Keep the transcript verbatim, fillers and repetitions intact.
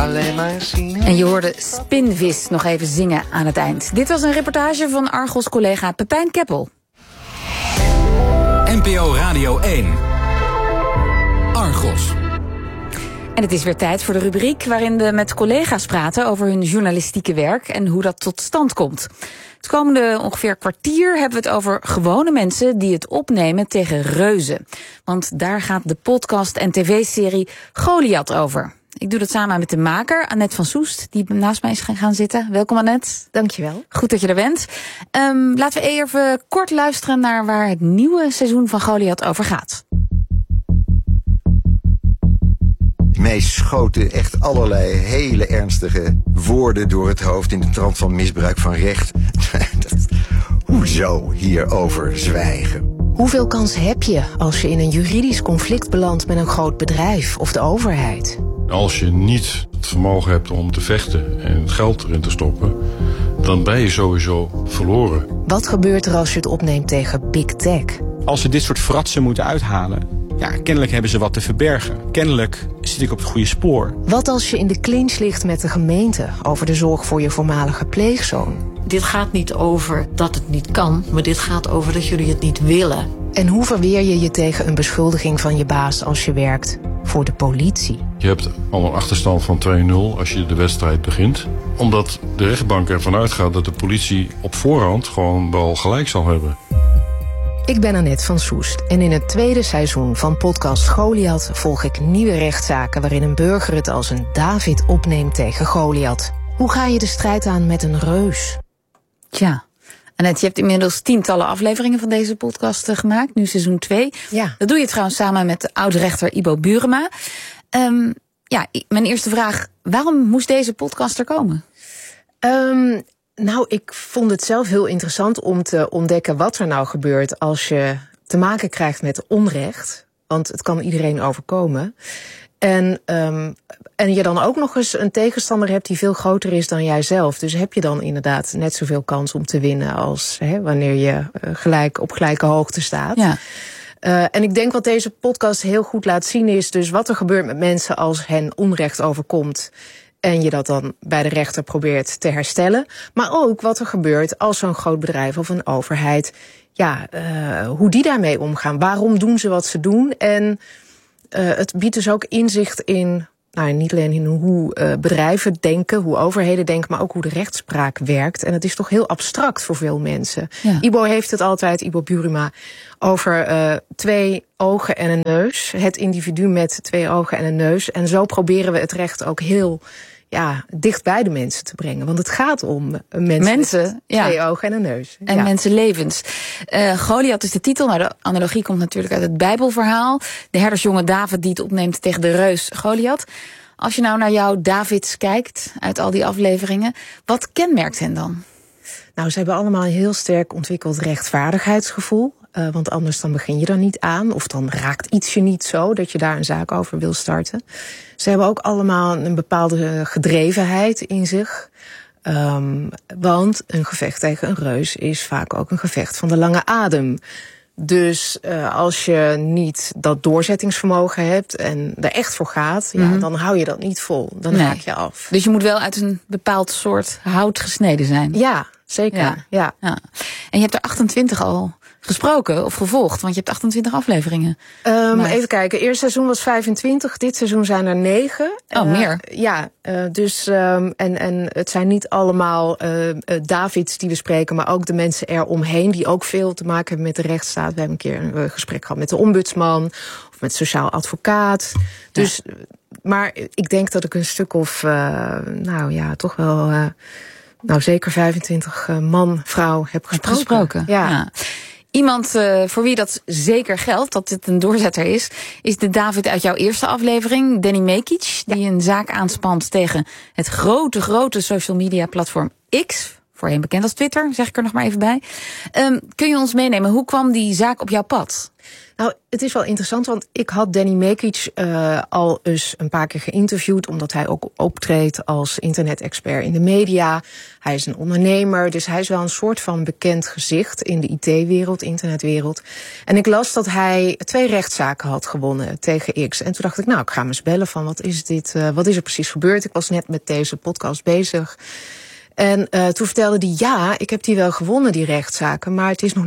alleen maar zien. En je hoorde Spinvis nog even zingen aan het eind. Dit was een reportage van Argos-collega Pepijn Keppel. N P O Radio één. Argos. En het is weer tijd voor de rubriek waarin we met collega's praten over hun journalistieke werk en hoe dat tot stand komt. Het komende ongeveer kwartier hebben we het over gewone mensen die het opnemen tegen reuzen. Want daar gaat de podcast en tv-serie Goliath over. Ik doe dat samen met de maker, Annette van Soest, die naast mij is gaan zitten. Welkom, Annette. Dankjewel. Goed dat je er bent. Um, laten we even kort luisteren naar waar het nieuwe seizoen van Goliath over gaat. Mij schoten echt allerlei hele ernstige woorden door het hoofd in de trant van misbruik van recht. Hoezo hierover zwijgen? Hoeveel kans heb je als je in een juridisch conflict belandt met een groot bedrijf of de overheid? Als je niet het vermogen hebt om te vechten en het geld erin te stoppen, dan ben je sowieso verloren. Wat gebeurt er als je het opneemt tegen Big Tech? Als ze dit soort fratsen moeten uithalen, ja, kennelijk hebben ze wat te verbergen. Kennelijk zit ik op het goede spoor. Wat als je in de clinch ligt met de gemeente over de zorg voor je voormalige pleegzoon? Dit gaat niet over dat het niet kan, maar dit gaat over dat jullie het niet willen. En hoe verweer je je tegen een beschuldiging van je baas als je werkt voor de politie? Je hebt al een achterstand van twee nul als je de wedstrijd begint. Omdat de rechtbank ervan uitgaat dat de politie op voorhand gewoon wel gelijk zal hebben. Ik ben Annette van Soest en in het tweede seizoen van podcast Goliath volg ik nieuwe rechtszaken waarin een burger het als een David opneemt tegen Goliath. Hoe ga je de strijd aan met een reus? Tja, Annette, je hebt inmiddels tientallen afleveringen van deze podcast gemaakt, nu seizoen twee. Ja. Dat doe je trouwens samen met de oud-rechter Ibo Burema. Um, ja, mijn eerste vraag, waarom moest deze podcast er komen? Um, nou, ik vond het zelf heel interessant om te ontdekken wat er nou gebeurt als je te maken krijgt met onrecht. Want het kan iedereen overkomen. En, um, en je dan ook nog eens een tegenstander hebt die veel groter is dan jijzelf. Dus heb je dan inderdaad net zoveel kans om te winnen als hè, wanneer je uh, gelijk op gelijke hoogte staat. Ja. Uh, en ik denk wat deze podcast heel goed laat zien is dus wat er gebeurt met mensen als hen onrecht overkomt. En je dat dan bij de rechter probeert te herstellen. Maar ook wat er gebeurt als zo'n groot bedrijf of een overheid, ja, uh, hoe die daarmee omgaan. Waarom doen ze wat ze doen? En uh, het biedt dus ook inzicht in, nou, niet alleen in hoe uh, bedrijven denken, hoe overheden denken, maar ook hoe de rechtspraak werkt. En het is toch heel abstract voor veel mensen. Ja. Ibo heeft het altijd, Ibo Burema, over uh, twee ogen en een neus. Het individu met twee ogen en een neus. En zo proberen we het recht ook heel, ja, dicht bij de mensen te brengen. Want het gaat om mensen, mensen met ja. twee ogen en een neus. En ja. mensenlevens. Uh, Goliath is de titel. Nou, de analogie komt natuurlijk uit het Bijbelverhaal. De herdersjongen David die het opneemt tegen de reus Goliath. Als je nou naar jouw Davids kijkt, uit al die afleveringen, wat kenmerkt hen dan? Nou, ze hebben allemaal een heel sterk ontwikkeld rechtvaardigheidsgevoel. Uh, want anders dan begin je er niet aan. Of dan raakt iets je niet zo dat je daar een zaak over wil starten. Ze hebben ook allemaal een bepaalde gedrevenheid in zich. Um, want een gevecht tegen een reus is vaak ook een gevecht van de lange adem. Dus uh, als je niet dat doorzettingsvermogen hebt en er echt voor gaat, mm-hmm. ja, dan hou je dat niet vol. Dan nee. haak je af. Dus je moet wel uit een bepaald soort hout gesneden zijn. Ja, zeker. Ja. Ja. Ja. En je hebt er achtentwintig al gesproken of gevolgd, want je hebt achtentwintig afleveringen. Um, even kijken, eerste seizoen was vijfentwintig, dit seizoen zijn er negen. Oh, uh, meer? Ja, uh, dus um, en, en het zijn niet allemaal uh, uh, Davids die we spreken, maar ook de mensen eromheen die ook veel te maken hebben met de rechtsstaat. We hebben een keer een uh, gesprek gehad met de ombudsman of met sociaal advocaat. Dus, ja. Maar ik denk dat ik een stuk of, uh, nou ja, toch wel, uh, nou zeker vijfentwintig uh, man, vrouw heb gesproken. gesproken. Ja. ja. Iemand uh, voor wie dat zeker geldt, dat dit een doorzetter is, is de David uit jouw eerste aflevering, Danny Mekic, die ja. een zaak aanspant tegen het grote, grote social media platform X, voorheen bekend als Twitter, zeg ik er nog maar even bij. Um, kun je ons meenemen, hoe kwam die zaak op jouw pad? Nou, het is wel interessant, want ik had Danny Mekic uh, al eens een paar keer geïnterviewd, omdat hij ook optreedt als internet-expert in de media. Hij is een ondernemer, dus hij is wel een soort van bekend gezicht in de I T-wereld, internetwereld. En ik las dat hij twee rechtszaken had gewonnen tegen X. En toen dacht ik, nou, ik ga hem eens bellen van wat is dit, uh, wat is er precies gebeurd? Ik was net met deze podcast bezig. En uh, toen vertelde hij, ja, ik heb die wel gewonnen, die rechtszaken, maar het is nog